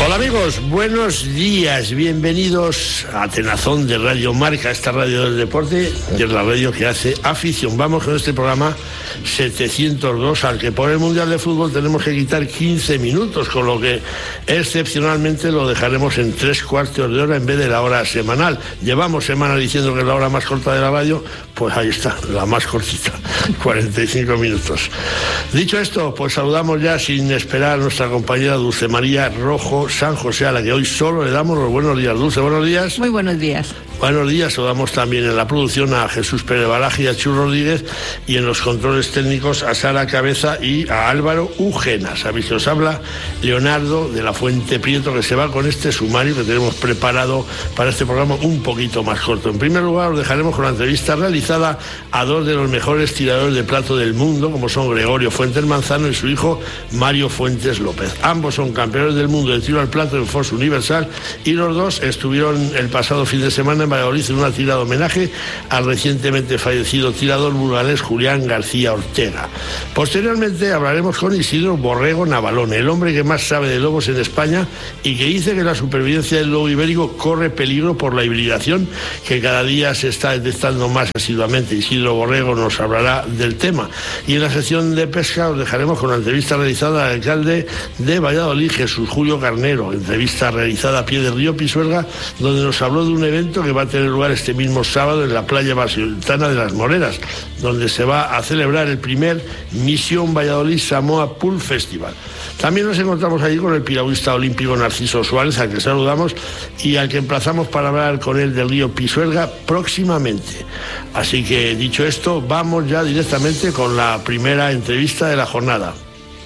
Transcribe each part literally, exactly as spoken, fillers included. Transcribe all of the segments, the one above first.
Hola amigos, buenos días, bienvenidos a Tenazón de Radio Marca, esta radio del deporte, que es la radio que hace afición. Vamos con este programa setecientos dos, al que por el Mundial de Fútbol tenemos que quitar quince minutos, con lo que excepcionalmente lo dejaremos en tres cuartos de hora en vez de la hora semanal. Llevamos semanas diciendo que es la hora más corta de la radio, pues ahí está, la más cortita, cuarenta y cinco minutos. Dicho esto, pues saludamos ya sin esperar a nuestra compañera Dulce María Rojo San José, a la que hoy solo le damos los buenos días. Dulce, buenos días. Muy buenos días. Buenos días, saludamos también en la producción a Jesús Pérez Balaje y a Chu Rodríguez, y en los controles técnicos a Sara Cabeza y a Álvaro Ugena. Sabéis que os habla Leonardo de la Fuente Prieto, que se va con este sumario que tenemos preparado para este programa un poquito más corto. En primer lugar, os dejaremos con la entrevista realizada a dos de los mejores tiradores de plato del mundo, como son Gregorio Fuentes Manzano y su hijo Mario Fuentes López. Ambos son campeones del mundo de tiro al plato en Force Universal, y los dos estuvieron el pasado fin de semana en Valladolid en una tirada de homenaje al recientemente fallecido tirador burgalés Julián García Ortega. Posteriormente hablaremos con Isidro Borrego Navalón, el hombre que más sabe de lobos en España y que dice que la supervivencia del lobo ibérico corre peligro por la hibridación, que cada día se está detectando más asiduamente. Isidro Borrego nos hablará del tema. Y en la sección de pesca os dejaremos con la entrevista realizada al alcalde de Valladolid, Jesús Julio Carnero, entrevista realizada a pie del río Pisuerga, donde nos habló de un evento que va a tener lugar este mismo sábado en la playa Vallisoletana de las Moreras, donde se va a celebrar el primer Misión Valladolid Samoa Pool Festival. También nos encontramos allí con el piragüista olímpico Narciso Suárez, al que saludamos y al que emplazamos para hablar con él del río Pisuerga próximamente. Así que, dicho esto, vamos ya directamente con la primera entrevista de la jornada.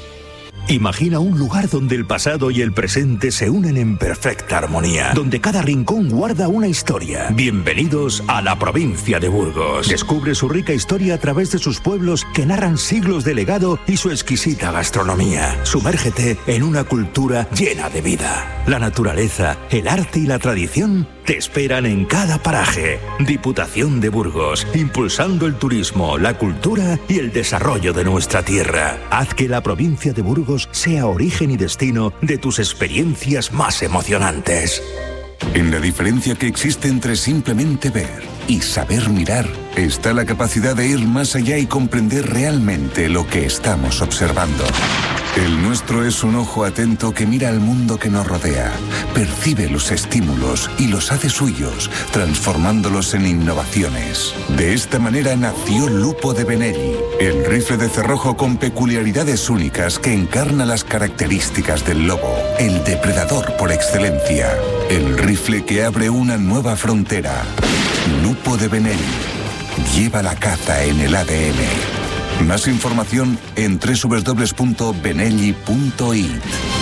Imagina un lugar donde el pasado y el presente se unen en perfecta armonía, donde cada rincón guarda una historia. Bienvenidos a la provincia de Burgos. Descubre su rica historia a través de sus pueblos que narran siglos de legado y su exquisita gastronomía. Sumérgete en una cultura llena de vida. La naturaleza, el arte y la tradición te esperan en cada paraje. Diputación de Burgos, impulsando el turismo, la cultura y el desarrollo de nuestra tierra. Haz que la provincia de Burgos sea origen y destino de tus experiencias más emocionantes. En la diferencia que existe entre simplemente ver y saber mirar, está la capacidad de ir más allá y comprender realmente lo que estamos observando. El nuestro es un ojo atento que mira al mundo que nos rodea, percibe los estímulos y los hace suyos, transformándolos en innovaciones. De esta manera nació Lupo de Benelli, el rifle de cerrojo con peculiaridades únicas que encarna las características del lobo, el depredador por excelencia. El rifle que abre una nueva frontera. Lupo de Benelli. Lleva la caza en el A D N. Más información en doble u doble u doble u punto benelli punto it.